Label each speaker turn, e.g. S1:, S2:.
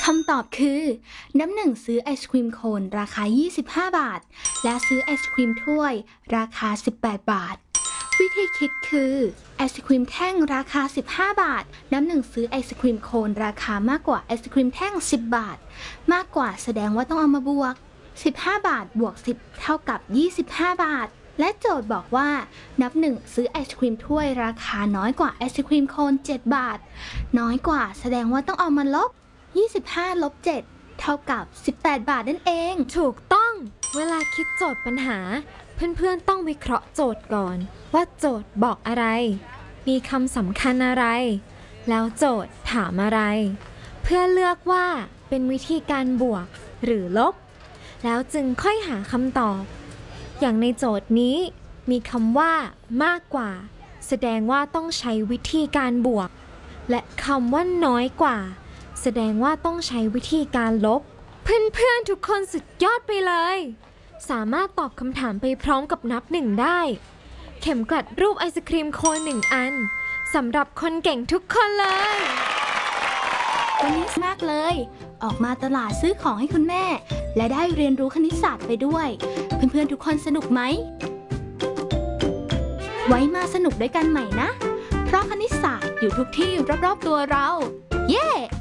S1: ำตอบคือน้ำหนึ่งซื้อไอศครีมโคนราคา25บาทและซื้อไอศครีมถ้วยราคา18บาทวิธีคิดคือไอศครีมแท่งราคา15บาทน้ำหนึ่งซื้อไอศครีมโคนราคามากกว่าไอศครีมแท่ง10บาทมากกว่าแสดงว่าต้องเอามาบวก15บาทบวก10เท่ากับ25บาทและโจทย์บอกว่านับหนึ่งซื้อไอศครีมถ้วยราคาน้อยกว่าไอศครีมโคน7บาทน้อยกว่าแสดงว่าต้องเอามาลบ25ลบ7เท่ากับ18บาทนั่นเอง
S2: ถูกต้องเวลาคิดโจทย์ปัญหาเพื่อนๆต้องวิเคราะห์โจทย์ก่อนว่าโจทย์บอกอะไรมีคำสำคัญอะไรแล้วโจทย์ถามอะไรเพื่อเลือกว่าเป็นวิธีการบวกหรือลบแล้วจึงค่อยหาคำตอบอย่างในโจทย์นี้มีคำว่ามากกว่าแสดงว่าต้องใช้วิธีการบวกและคำว่าน้อยกว่าแสดงว่าต้องใช้วิธีการลบเพื่อนๆทุกคนสุดยอดไปเลยสามารถตอบคำถามไปพร้อมกับนับหนึ่งได้เข็มกลัดรูปไอศครีมโคน1อันสำหรับคนเก่งทุกคนเลย
S1: วันนี้มากเลยออกมาตลาดซื้อของให้คุณแม่และได้เรียนรู้คณิตศาสตร์ไปด้วยเพื่อนๆทุกคนสนุกไหมไว้มาสนุกด้วยกันใหม่นะเพราะคณิตศาสตร์อยู่ทุกที่รอบๆตัวเราเย้